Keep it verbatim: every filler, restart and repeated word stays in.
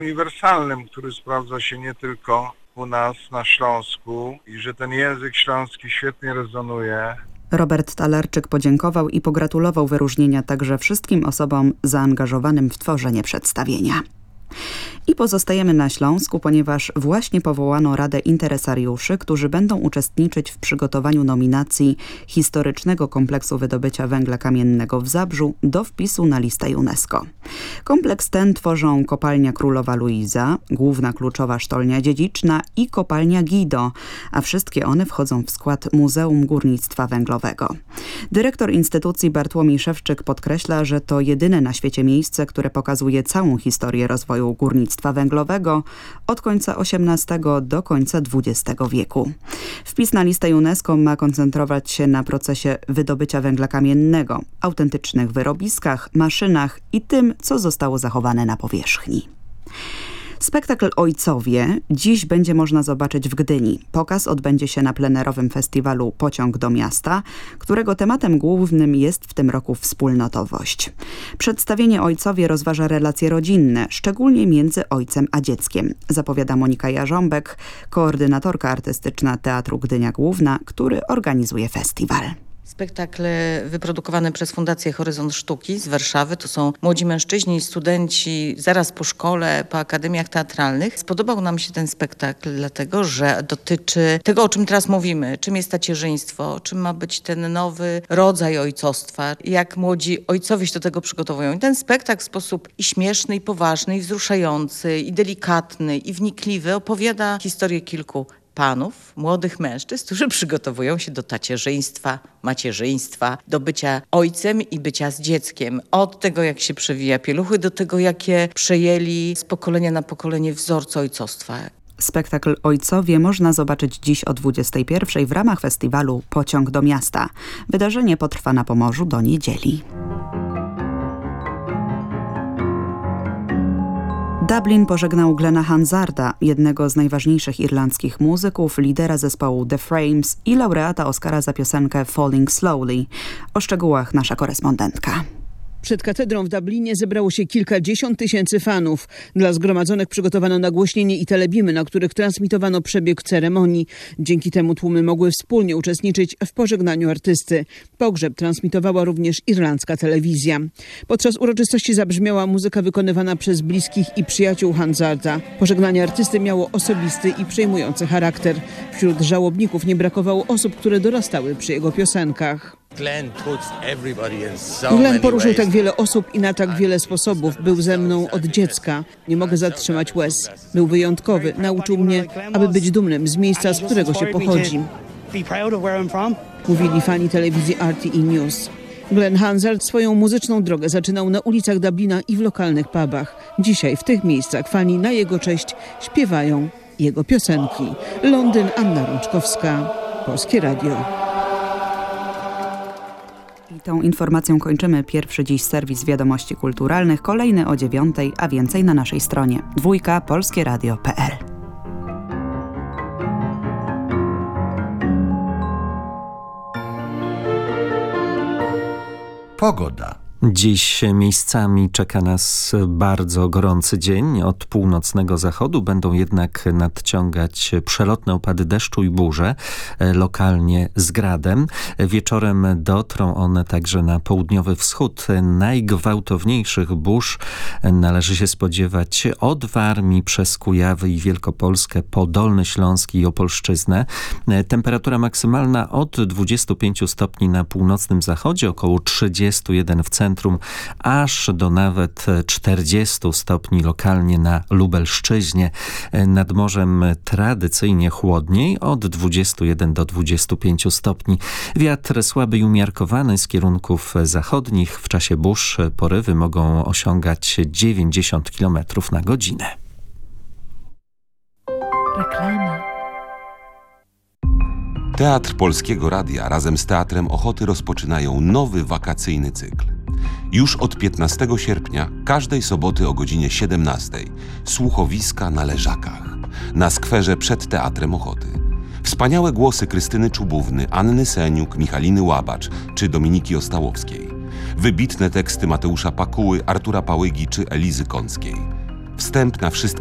uniwersalnym, który sprawdza się nie tylko u nas na Śląsku i że ten język śląski świetnie rezonuje. Robert Talarczyk podziękował i pogratulował wyróżnienia także wszystkim osobom zaangażowanym w tworzenie przedstawienia. I pozostajemy na Śląsku, ponieważ właśnie powołano Radę Interesariuszy, którzy będą uczestniczyć w przygotowaniu nominacji historycznego kompleksu wydobycia węgla kamiennego w Zabrzu do wpisu na listę UNESCO. Kompleks ten tworzą kopalnia Królowa Luiza, główna kluczowa sztolnia dziedziczna i kopalnia Gido, a wszystkie one wchodzą w skład Muzeum Górnictwa Węglowego. Dyrektor instytucji Bartłomiej Szewczyk podkreśla, że to jedyne na świecie miejsce, które pokazuje całą historię rozwoju górnictwa węglowego od końca osiemnastego do końca dwudziestego wieku. Wpis na listę UNESCO ma koncentrować się na procesie wydobycia węgla kamiennego, autentycznych wyrobiskach, maszynach i tym, co zostało zachowane na powierzchni. Spektakl Ojcowie dziś będzie można zobaczyć w Gdyni. Pokaz odbędzie się na plenerowym festiwalu Pociąg do miasta, którego tematem głównym jest w tym roku wspólnotowość. Przedstawienie Ojcowie rozważa relacje rodzinne, szczególnie między ojcem a dzieckiem, zapowiada Monika Jarząbek, koordynatorka artystyczna Teatru Gdynia Główna, który organizuje festiwal. Spektakl wyprodukowany przez Fundację Horyzont Sztuki z Warszawy. To są młodzi mężczyźni, studenci zaraz po szkole, po akademiach teatralnych. Spodobał nam się ten spektakl dlatego, że dotyczy tego, o czym teraz mówimy. Czym jest tacierzyństwo, czym ma być ten nowy rodzaj ojcostwa, jak młodzi ojcowie się do tego przygotowują. I ten spektakl w sposób i śmieszny, i poważny, i wzruszający, i delikatny, i wnikliwy opowiada historię kilku panów, młodych mężczyzn, którzy przygotowują się do tacierzyństwa, macierzyństwa, do bycia ojcem i bycia z dzieckiem. Od tego, jak się przewija pieluchy, do tego, jakie przejęli z pokolenia na pokolenie wzorce ojcostwa. Spektakl Ojcowie można zobaczyć dziś o dwudziestej pierwszej w ramach festiwalu Pociąg do miasta. Wydarzenie potrwa na Pomorzu do niedzieli. Dublin pożegnał Glena Hansarda, jednego z najważniejszych irlandzkich muzyków, lidera zespołu The Frames i laureata Oscara za piosenkę Falling Slowly. O szczegółach nasza korespondentka. Przed katedrą w Dublinie zebrało się kilkadziesiąt tysięcy fanów. Dla zgromadzonych przygotowano nagłośnienie i telebimy, na których transmitowano przebieg ceremonii. Dzięki temu tłumy mogły wspólnie uczestniczyć w pożegnaniu artysty. Pogrzeb transmitowała również irlandzka telewizja. Podczas uroczystości zabrzmiała muzyka wykonywana przez bliskich i przyjaciół Hansarda. Pożegnanie artysty miało osobisty i przejmujący charakter. Wśród żałobników nie brakowało osób, które dorastały przy jego piosenkach. Glenn poruszył tak wiele osób i na tak wiele sposobów. Był ze mną od dziecka. Nie mogę zatrzymać łez. Był wyjątkowy. Nauczył mnie, aby być dumnym z miejsca, z którego się pochodzi. Mówili fani telewizji R T E News. Glenn Hansard swoją muzyczną drogę zaczynał na ulicach Dublina i w lokalnych pubach. Dzisiaj w tych miejscach fani na jego cześć śpiewają jego piosenki. Londyn, Anna Rączkowska, Polskie Radio. I tą informacją kończymy pierwszy dziś serwis wiadomości kulturalnych. Kolejny o dziewiątej, a więcej na naszej stronie dwójka polskieradio kropka p l. Pogoda. Dziś miejscami czeka nas bardzo gorący dzień. Od północnego zachodu będą jednak nadciągać przelotne opady deszczu i burze, lokalnie z gradem. Wieczorem dotrą one także na południowy wschód. Najgwałtowniejszych burz należy się spodziewać od Warmii przez Kujawy i Wielkopolskę po Dolny Śląsk i Opolszczyznę. Temperatura maksymalna od dwudziestu pięciu stopni na północnym zachodzie, około trzydziestu jeden w centrum, aż do nawet czterdziestu stopni lokalnie na Lubelszczyźnie. Nad morzem tradycyjnie chłodniej, od dwudziestu jeden do dwudziestu pięciu stopni. Wiatr słaby i umiarkowany z kierunków zachodnich. W czasie burz porywy mogą osiągać dziewięćdziesiąt kilometrów na godzinę. Reklama. Teatr Polskiego Radia razem z Teatrem Ochoty rozpoczynają nowy wakacyjny cykl. Już od piętnastego sierpnia, każdej soboty o godzinie siedemnastej, słuchowiska na Leżakach, na skwerze przed Teatrem Ochoty. Wspaniałe głosy Krystyny Czubówny, Anny Seniuk, Michaliny Łabacz czy Dominiki Ostałowskiej. Wybitne teksty Mateusza Pakuły, Artura Pałygi czy Elizy Kąckiej. Wstęp na wszystkie